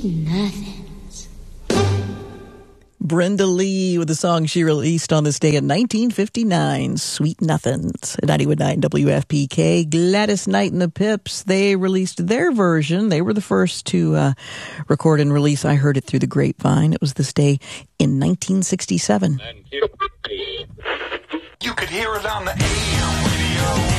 Sweet nothings. Brenda Lee with the song she released on this day in 1959, Sweet Nothings. At 91.9 WFPK, Gladys Knight and the Pips, they released their version. They were the first to record and release I Heard It Through the Grapevine. It was this day in 1967. You could hear it on the AM radio.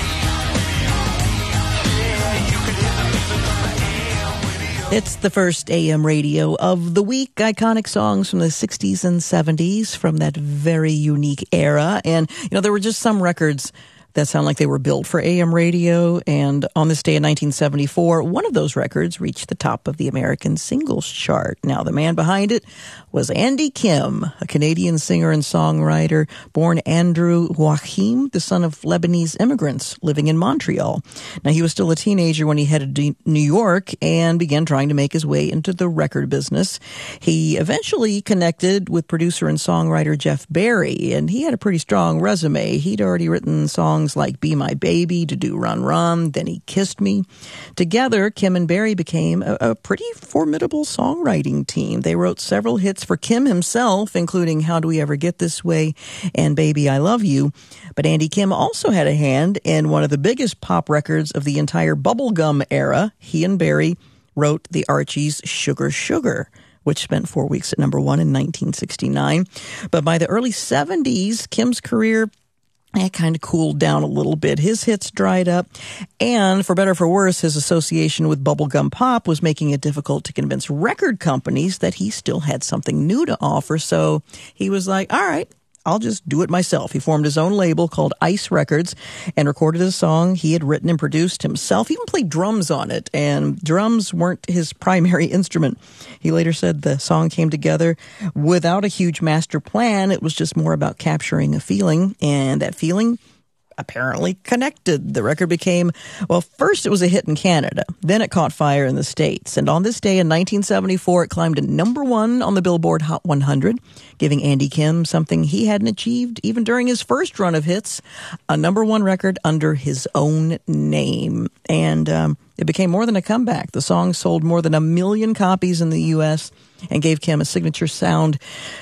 Yeah, you could hear the music on the AM radio. It's the first AM radio of the week. Iconic songs from the 60s and 70s from that very unique era. And, there were just some records that sound like they were built for AM radio. And on this day in 1974, one of those records reached the top of the American singles chart. Now, the man behind it was Andy Kim, a Canadian singer and songwriter, born Andrew Joachim, the son of Lebanese immigrants living in Montreal. Now, he was still a teenager when he headed to New York and began trying to make his way into the record business. He eventually connected with producer and songwriter Jeff Barry, and he had a pretty strong resume. He'd already written songs like Be My Baby, To Do Run Run, Then He Kissed Me. Together, Kim and Barry became a pretty formidable songwriting team. They wrote several hits for Kim himself, including How Do We Ever Get This Way and Baby I Love You. But Andy Kim also had a hand in one of the biggest pop records of the entire bubblegum era. He and Barry wrote the Archies' Sugar Sugar, which spent 4 weeks at number one in 1969. But by the early 70s, Kim's career kind of cooled down a little bit. His hits dried up, and for better or for worse, his association with bubblegum pop was making it difficult to convince record companies that he still had something new to offer. So he was like, all right, I'll just do it myself. He formed his own label called Ice Records and recorded a song he had written and produced himself. He even played drums on it, and drums weren't his primary instrument. He later said the song came together without a huge master plan. It was just more about capturing a feeling, and that feeling apparently connected. The record became, first it was a hit in Canada. Then it caught fire in the States. And on this day in 1974, it climbed to number one on the Billboard Hot 100, giving Andy Kim something he hadn't achieved even during his first run of hits, a number one record under his own name. And it became more than a comeback. The song sold more than 1 million copies in the U.S. and gave Kim a signature sound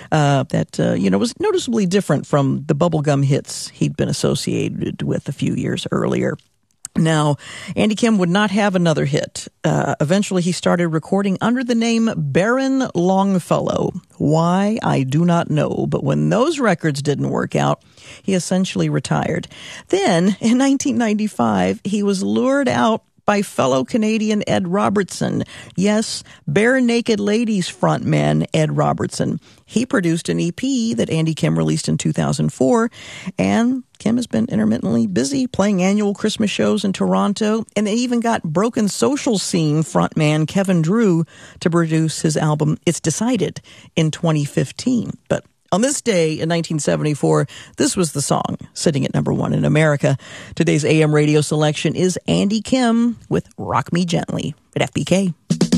that was noticeably different from the bubblegum hits he'd been associated with a few years earlier. Now, Andy Kim would not have another hit. Eventually, he started recording under the name Baron Longfellow. Why, I do not know. But when those records didn't work out, he essentially retired. Then, in 1995, he was lured out by fellow Canadian Ed Robertson. Yes, Bare Naked Ladies frontman Ed Robertson. He produced an EP that Andy Kim released in 2004, and Kim has been intermittently busy playing annual Christmas shows in Toronto, and they even got Broken Social Scene frontman Kevin Drew to produce his album It's Decided in 2015. But on this day in 1974, this was the song sitting at number one in America. Today's AM radio selection is Andy Kim with Rock Me Gently at FPK.